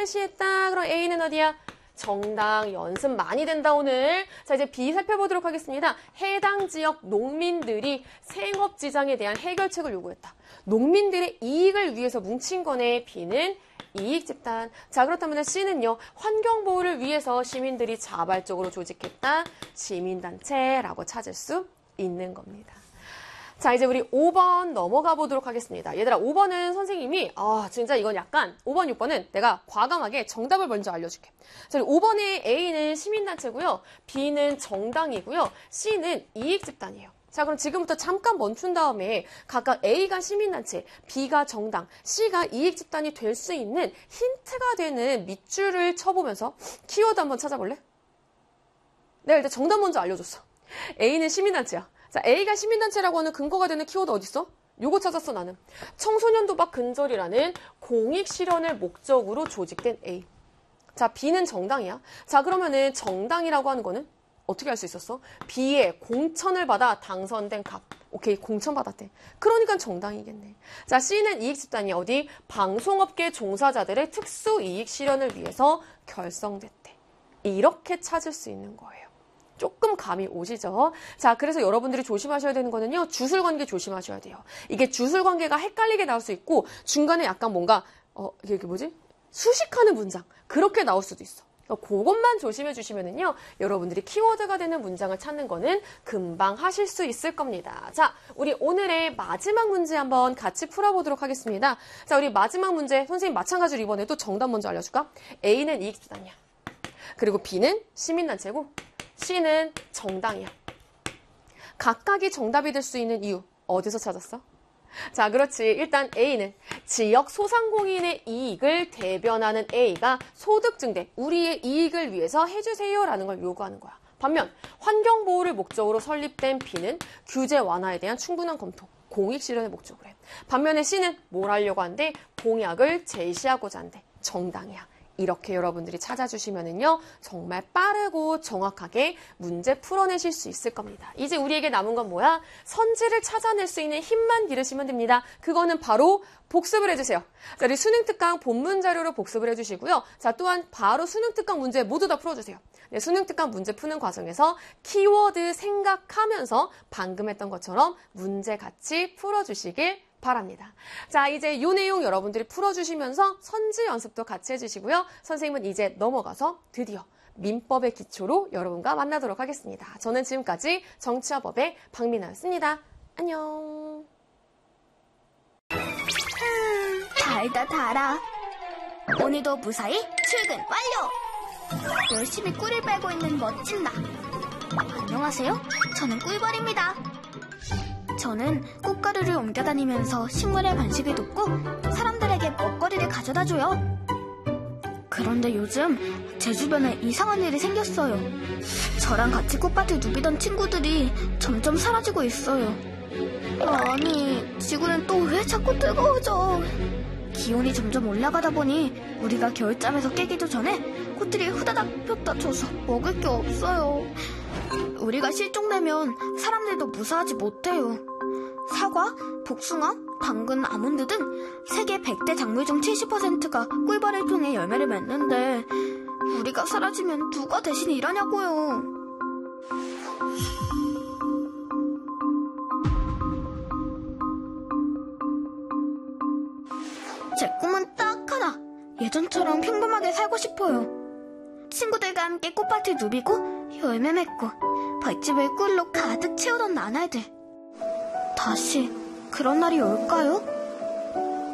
제시했다. 그럼 A는 어디야? 정당. 연습 많이 된다 오늘. 자, 이제 B 살펴보도록 하겠습니다. 해당 지역 농민들이 생업지장에 대한 해결책을 요구했다. 농민들의 이익을 위해서 뭉친 거네. B는 이익집단. 자, 그렇다면 C는요. 환경보호를 위해서 시민들이 자발적으로 조직했다. 시민단체라고 찾을 수 있는 겁니다. 자, 이제 우리 5번 넘어가 보도록 하겠습니다. 얘들아, 5번은 선생님이 진짜 이건 약간 5번, 6번은 내가 과감하게 정답을 먼저 알려줄게. 자, 5번의 A는 시민단체고요. B는 정당이고요. C는 이익집단이에요. 자, 그럼 지금부터 잠깐 멈춘 다음에 각각 A가 시민단체, B가 정당, C가 이익집단이 될 수 있는 힌트가 되는 밑줄을 쳐보면서 키워드 한번 찾아볼래? 내가 일단 정답 먼저 알려줬어. A는 시민단체야. 자, A가 시민단체라고 하는 근거가 되는 키워드 어딨어? 요거 찾았어, 나는. 청소년 도박 근절이라는 공익 실현을 목적으로 조직된 A. 자, B는 정당이야. 자, 그러면은 정당이라고 하는 거는 어떻게 할 수 있었어? B의 공천을 받아 당선된 갑. 오케이, 공천 받았대. 그러니까 정당이겠네. 자, C는 이익집단이 어디? 방송업계 종사자들의 특수 이익 실현을 위해서 결성됐대. 이렇게 찾을 수 있는 거예요. 조금 감이 오시죠? 자, 그래서 여러분들이 조심하셔야 되는 거는요. 주술관계 조심하셔야 돼요. 이게 주술관계가 헷갈리게 나올 수 있고 중간에 약간 뭔가 이게 뭐지? 수식하는 문장. 그렇게 나올 수도 있어. 그것만 조심해 주시면은요. 여러분들이 키워드가 되는 문장을 찾는 거는 금방 하실 수 있을 겁니다. 자, 우리 오늘의 마지막 문제 한번 같이 풀어보도록 하겠습니다. 자, 우리 마지막 문제 선생님 마찬가지로 이번에도 정답 먼저 알려줄까? A는 이익집단이야. 그리고 B는 시민단체고 C는 정당이야. 각각이 정답이 될 수 있는 이유 어디서 찾았어? 자, 그렇지. 일단 A는 지역 소상공인의 이익을 대변하는 A가 소득 증대, 우리의 이익을 위해서 해주세요라는 걸 요구하는 거야. 반면 환경보호를 목적으로 설립된 B는 규제 완화에 대한 충분한 검토, 공익 실현의 목적으로 해. 반면에 C는 뭘 하려고 하는데 공약을 제시하고자 하는데 정당이야. 이렇게 여러분들이 찾아주시면은요, 정말 빠르고 정확하게 문제 풀어내실 수 있을 겁니다. 이제 우리에게 남은 건 뭐야? 선지를 찾아낼 수 있는 힘만 기르시면 됩니다. 그거는 바로 복습을 해주세요. 자, 우리 수능특강 본문 자료로 복습을 해주시고요. 자, 또한 바로 수능특강 문제 모두 다 풀어주세요. 네, 수능특강 문제 푸는 과정에서 키워드 생각하면서 방금 했던 것처럼 문제 같이 풀어주시길 바랍니다. 자, 이제 이 내용 여러분들이 풀어주시면서 선지 연습도 같이 해주시고요. 선생님은 이제 넘어가서 드디어 민법의 기초로 여러분과 만나도록 하겠습니다. 저는 지금까지 정치화법의 박민아였습니다. 안녕. 달다 달아. 오늘도 무사히 출근 완료. 열심히 꿀을 빨고 있는 멋진 나. 안녕하세요. 저는 꿀벌입니다. 저는 꽃가루를 옮겨다니면서 식물의 번식을 돕고 사람들에게 먹거리를 가져다줘요. 그런데 요즘 제 주변에 이상한 일이 생겼어요. 저랑 같이 꽃밭을 누비던 친구들이 점점 사라지고 있어요. 아니, 지구는 또 왜 자꾸 뜨거워져? 기온이 점점 올라가다 보니 우리가 겨울잠에서 깨기도 전에 꽃들이 후다닥 폈다 져서 먹을 게 없어요. 우리가 실종되면 사람들도 무사하지 못해요. 사과, 복숭아, 당근, 아몬드 등 세계 100대 작물 중 70%가 꿀벌을 통해 열매를 맺는데 우리가 사라지면 누가 대신 일하냐고요. 제 꿈은 딱 하나. 예전처럼 평범하게 살고 싶어요. 친구들과 함께 꽃밭을 누비고 열매 맺고 벌집을 꿀로 가득 채우던 나날들. 다시 그런 날이 올까요?